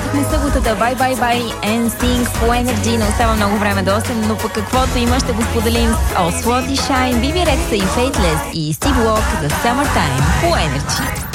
Излязохме съботата. Bye, bye, bye. NSYNC по Energy. Не остава много време до 8, но пък каквото има ще го споделим с All Swat и Shine, Bibi Rexa и Faithless и Steve Walk The Summertime по Energy.